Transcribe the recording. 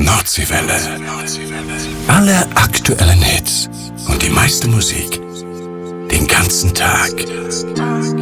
Nordseewelle. Alle aktuellen Hits und die meiste Musik den ganzen Tag.